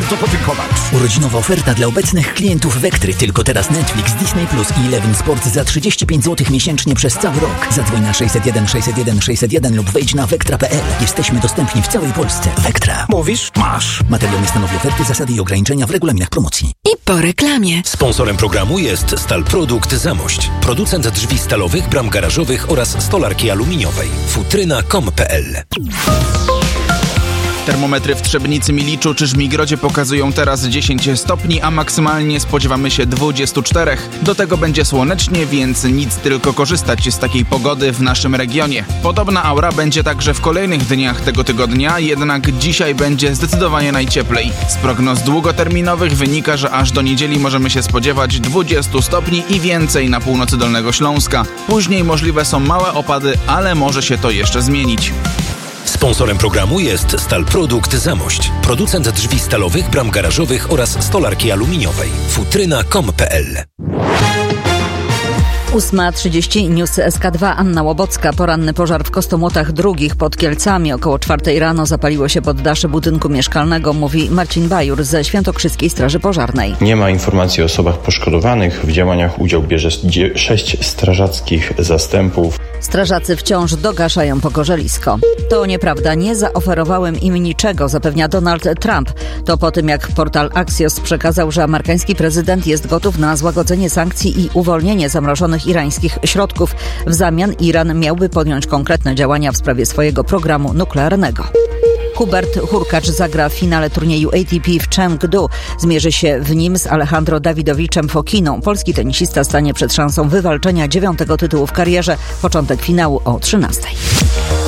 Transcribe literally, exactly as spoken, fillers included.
bardzo podziękować. Urodzinowa oferta dla obecnych klientów Vectry. Tylko teraz Netflix, Disney Plus i Eleven Sport za trzydzieści pięć złotych miesięcznie przez cały rok. Zadzwoń na sześćset jeden sześćset jeden sześćset jeden lub wejdź na vectra kropka p l. Jesteśmy dostępni w całej Polsce. Vectra. Mówisz? Masz. Materiał nie stanowi oferty, zasady i ograniczenia w regulaminach promocji. I po reklamie. Sponsorem programu jest Stal Produkt Zamość. Producent drzwi stalowych, bram garażowych oraz stolarki aluminiowej. futryna kropka com kropka p l. Termometry w Trzebnicy, Miliczu czy Żmigrodzie pokazują teraz dziesięć stopni, a maksymalnie spodziewamy się dwadzieścia cztery. Do tego będzie słonecznie, więc nic, tylko korzystać z takiej pogody w naszym regionie. Podobna aura będzie także w kolejnych dniach tego tygodnia, jednak dzisiaj będzie zdecydowanie najcieplej. Z prognoz długoterminowych wynika, że aż do niedzieli możemy się spodziewać dwadzieścia stopni i więcej na północy Dolnego Śląska. Później możliwe są małe opady, ale może się to jeszcze zmienić. Sponsorem programu jest Stal Produkt Zamość. Producent drzwi stalowych, bram garażowych oraz stolarki aluminiowej. futryna kropka com kropka p l. ósma trzydzieści, News S K dwa, Anna Łobocka. Poranny pożar w Kostomłotach Drugich pod Kielcami. Około czwartej rano zapaliło się poddasze budynku mieszkalnego, mówi Marcin Bajur ze Świętokrzyskiej Straży Pożarnej. Nie ma informacji o osobach poszkodowanych. W działaniach udział bierze sześć strażackich zastępów. Strażacy wciąż dogaszają pogorzelisko. To nieprawda, nie zaoferowałem im niczego, zapewnia Donald Trump. To po tym, jak portal Axios przekazał, że amerykański prezydent jest gotów na złagodzenie sankcji i uwolnienie zamrożonych irańskich środków. W zamian Iran miałby podjąć konkretne działania w sprawie swojego programu nuklearnego. Hubert Hurkacz zagra w finale turnieju A T P w Chengdu. Zmierzy się w nim z Alejandro Dawidowiczem Fokiną. Polski tenisista stanie przed szansą wywalczenia dziewiątego tytułu w karierze. Początek finału o trzynastej.